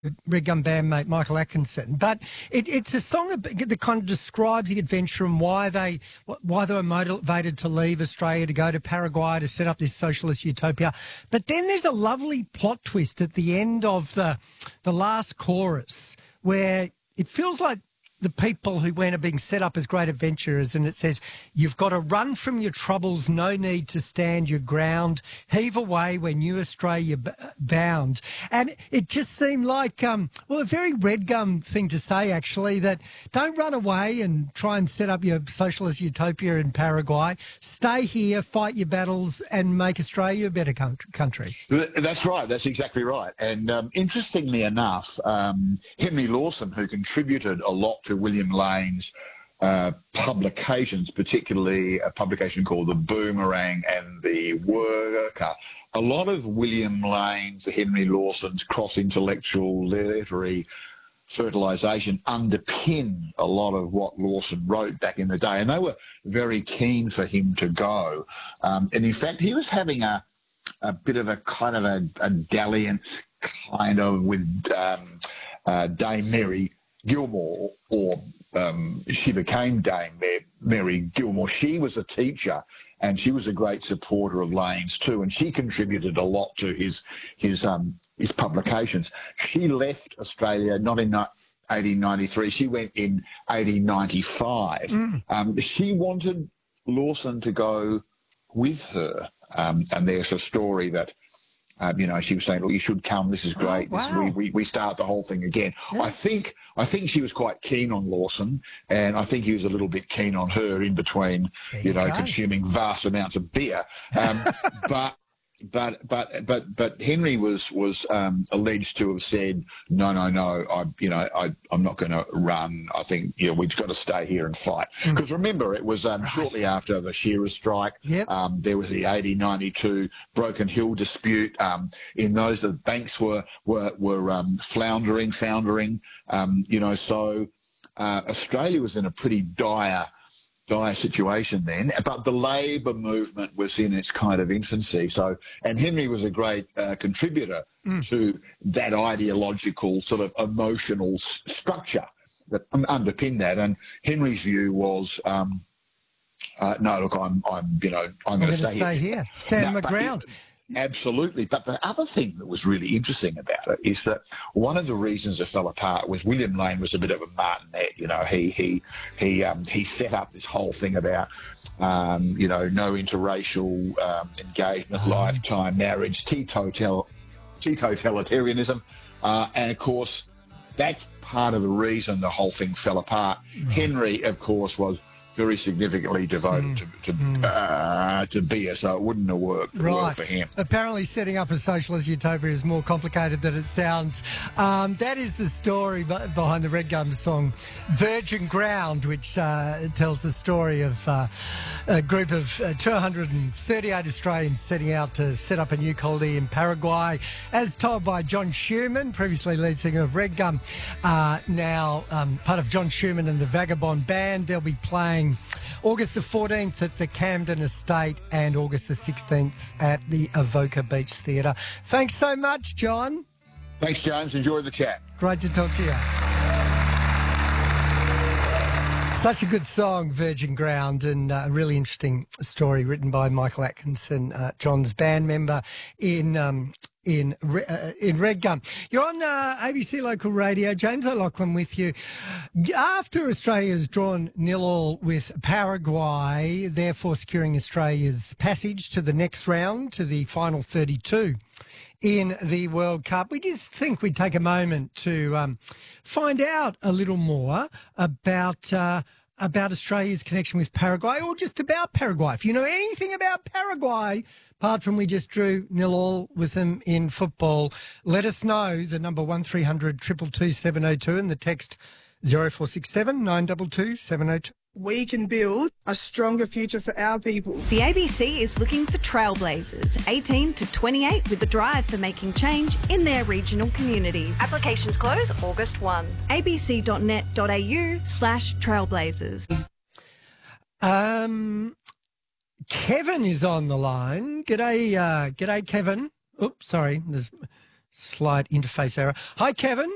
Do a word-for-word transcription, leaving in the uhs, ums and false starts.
Red Gum bandmate Michael Atkinson, but it, it's a song that kind of describes the adventure and why they why they were motivated to leave Australia to go to Paraguay to set up this socialist utopia. But then there's a lovely plot twist at the end of the the last chorus where it feels like the people who went are being set up as great adventurers, and it says, "You've got to run from your troubles, no need to stand your ground. Heave away when you Australia b- bound." And it just seemed like, um, well, a very Red Gum thing to say, actually, that don't run away and try and set up your socialist utopia in Paraguay. Stay here, fight your battles, and make Australia a better country. That's right. That's exactly right. And um, interestingly enough, um, Henry Lawson, who contributed a lot to William Lane's uh, publications, particularly a publication called The Boomerang and The Worker. A lot of William Lane's, Henry Lawson's cross-intellectual literary fertilisation underpin a lot of what Lawson wrote back in the day, and they were very keen for him to go. Um, and in fact, he was having a, a bit of a kind of a, a dalliance kind of with um, uh, Dame Mary Gilmore, or um, she became Dame Mary Gilmore. She was a teacher, and she was a great supporter of Lane's too, and she contributed a lot to his his um, his publications. She left Australia not in eighteen ninety-three. She went in eighteen ninety-five. Mm. Um, she wanted Lawson to go with her, um, and there's a story that. Um, you know, she was saying, "Well, you should come. This is great. Oh, wow. this, we, we we start the whole thing again." Yeah. I think I think she was quite keen on Lawson, and I think he was a little bit keen on her in between, you, you know, go. consuming vast amounts of beer. Um, but but but but but Henry was was um, alleged to have said, "No, no, no. I you know I I'm not going to run. I think you know we've got to stay here and fight." Because mm. remember, it was um, right. shortly after the Shearers' strike. Yep. Um, there was the eighteen ninety-two Broken Hill dispute. Um, in those, the banks were were were um, floundering, foundering. Um, you know, so uh, Australia was in a pretty dire. dire situation then, but the Labor movement was in its kind of infancy. So, and Henry was a great uh, contributor mm. to that ideological sort of emotional s- structure that underpinned that. And Henry's view was, um, uh, no, look, I'm, I'm, you know, I'm, I'm going to stay, stay here. here. Stand my ground. Absolutely. But the other thing that was really interesting about it is that one of the reasons it fell apart was William Lane was a bit of a martinet. You know, he he he um, he set up this whole thing about um, you know no interracial um, engagement, lifetime marriage, teetotal teetotalitarianism, uh, and of course that's part of the reason the whole thing fell apart. Mm. Henry, of course, was very significantly devoted mm. to to, mm. uh, to beer, so it wouldn't have worked right. well for him. Apparently setting up a socialist utopia is more complicated than it sounds. Um, that is the story behind the Red Gum song Virgin Ground, which uh, tells the story of uh, a group of uh, two hundred thirty-eight Australians setting out to set up a new colony in Paraguay, as told by John Schumann, previously lead singer of Red Gum, uh, now um, part of John Schumann and the Vagabond Band. They'll be playing August the fourteenth at the Camden Estate and August the sixteenth at the Avoca Beach Theatre. Thanks so much, John. Thanks, James. Enjoy the chat. Great to talk to you. Such a good song, Virgin Ground, and uh, a really interesting story written by Michael Atkinson, uh, John's band member in... Um, in uh, in Red Gum. You're on uh, A B C Local Radio. James O'Loughlin with you. After Australia has drawn nil all with Paraguay, therefore securing Australia's passage to the next round, to the final thirty-two in the World Cup, we just think we'd take a moment to um, find out a little more about... Uh, about Australia's connection with Paraguay, or just about Paraguay. If you know anything about Paraguay, apart from we just drew nil all with them in football, let us know. The number one three hundred two two two seven oh two and the text zero four six seven nine two two seven oh two. We can build a stronger future for our people. The A B C is looking for trailblazers, eighteen to twenty-eight, with the drive for making change in their regional communities. Applications close August first. abc.net.au slash trailblazers. Um, Kevin is on the line. G'day, uh, g'day, Kevin. Oops, sorry, there's slight interface error. Hi, Kevin.